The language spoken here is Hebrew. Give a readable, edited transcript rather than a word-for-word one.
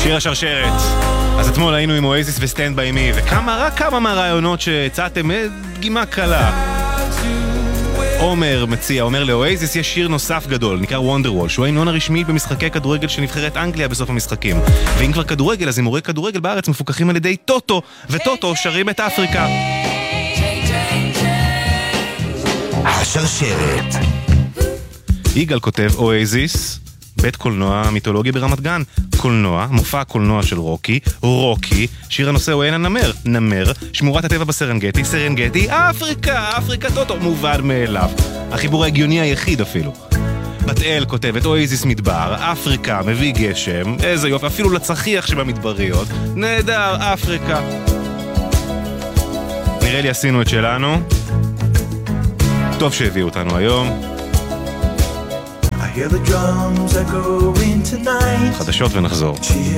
שיר השרשרת. אז אתמול היינו עם אואזיס וסטנד ביי מי, וכמה מהרעיונות שהצעתם דגימה קלה. עומר לאואזיס יש שיר נוסף גדול, נקרא וונדרוול, שהוא ההמנון הרשמי במשחקי כדורגל של נבחרת אנגליה בסוף המשחקים. ואם כבר כדורגל, אז הימורי כדורגל בארץ מפוקחים על ידי טוטו, וטוטו שרים את אפריקה. השרשרת. יגאל כותב, אואזיס, בית קולנוע מיתולוגי ברמת גן, קולנוע, מופע קולנוע של רוקי, שיר הנושא הוא אין נמר, שמורת הטבע בסרנגטי, סרנגטי, אפריקה טוטו, מובן מאליו, החיבור ההגיוני היחיד אפילו. בת אל כותבת, אואזיס מדבר, אפריקה, מביא גשם, איזה יופי, אפילו לצחיח שבמדבריות, נהדר, אפריקה. נראה לי עשינו את שלנו, טוב שהביאו אותנו היום. Hear the drums echoing tonight. חדשות ונחזור.